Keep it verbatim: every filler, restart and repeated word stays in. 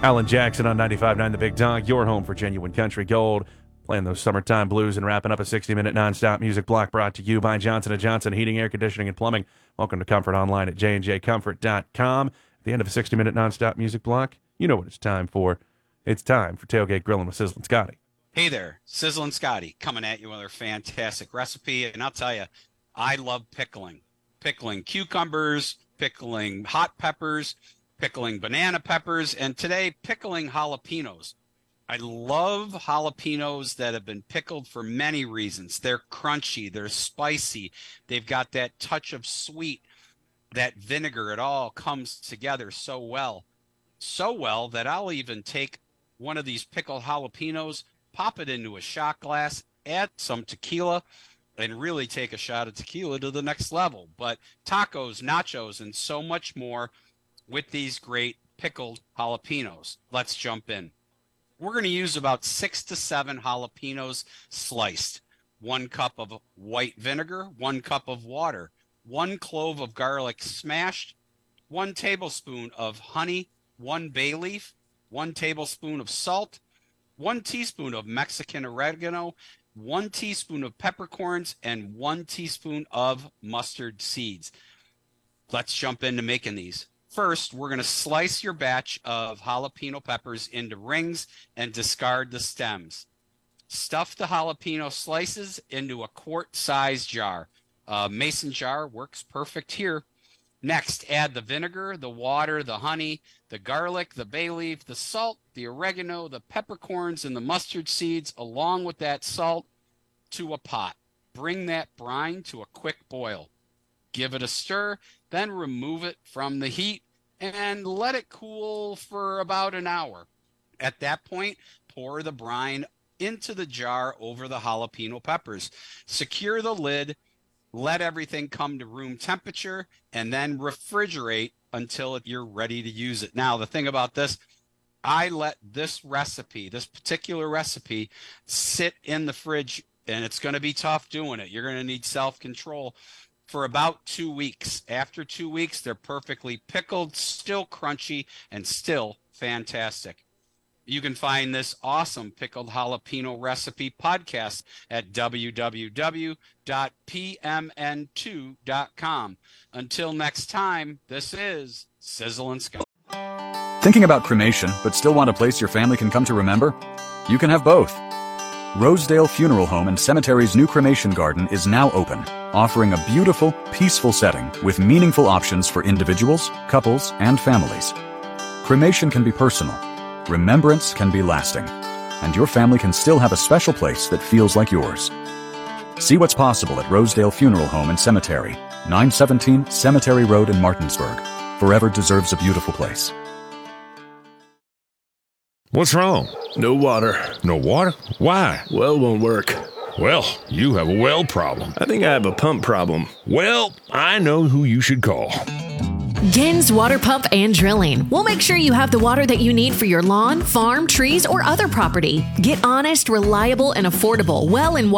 Alan Jackson on ninety-five point nine The Big Dog, your home for genuine country gold. Playing those summertime blues and wrapping up a sixty-minute nonstop music block brought to you by Johnson and Johnson Heating, Air Conditioning, and Plumbing. Welcome to Comfort Online at j and j comfort dot com. At the end of a sixty-minute nonstop music block, you know what it's time for. It's time for Tailgate Grilling with Sizzlin' Scotty. Hey there, Sizzlin' Scotty coming at you with another fantastic recipe. And I'll tell you, I love pickling. Pickling cucumbers, pickling hot peppers, pickling banana peppers, and today pickling jalapenos. I love jalapenos that have been pickled for many reasons. They're crunchy, they're spicy, they've got that touch of sweet, that vinegar. It all comes together so well. So well that I'll even take one of these pickled jalapenos, pop it into a shot glass, add some tequila, and really take a shot of tequila to the next level. But tacos, nachos, and so much more with these great pickled jalapenos. Let's jump in. We're going to use about six to seven jalapenos sliced, one cup of white vinegar, one cup of water, one clove of garlic smashed, one tablespoon of honey, one bay leaf, one tablespoon of salt, one teaspoon of Mexican oregano, one teaspoon of peppercorns, and one teaspoon of mustard seeds. Let's jump into making these. First, we're going to slice your batch of jalapeno peppers into rings and discard the stems. Stuff the jalapeno slices into a quart-sized jar. A mason jar works perfect here. Next, add the vinegar, the water, the honey, the garlic, the bay leaf, the salt, the oregano, the peppercorns, and the mustard seeds, along with that salt, to a pot. Bring that brine to a quick boil. Give it a stir, then remove it from the heat and let it cool for about an hour. At that point, pour the brine into the jar over the jalapeno peppers. Secure the lid, let everything come to room temperature, and then refrigerate until you're ready to use it. Now, the thing about this, I let this recipe, this particular recipe, sit in the fridge, and it's going to be tough doing it. You're going to need self-control for about two weeks. After two weeks, they're perfectly pickled, still crunchy, and still fantastic. You can find this awesome pickled jalapeno recipe podcast at w w w dot p m n two dot com. Until next time, this is Sizzlin' Scotty. Thinking about cremation, but still want a place your family can come to remember? You can have both. Rosedale Funeral Home and Cemetery's new cremation garden is now open, offering a beautiful, peaceful setting with meaningful options for individuals, couples, and families. Cremation can be personal. Remembrance can be lasting. And your family can still have a special place that feels like yours. See what's possible at Rosedale Funeral Home and Cemetery, nine seventeen Cemetery Road in Martinsburg. Forever deserves a beautiful place. What's wrong? No water. No water? Why? Well won't work. Well, you have a well problem. I think I have a pump problem. Well, I know who you should call. Gens Water Pump and Drilling. We'll make sure you have the water that you need for your lawn, farm, trees, or other property. Get honest, reliable, and affordable well and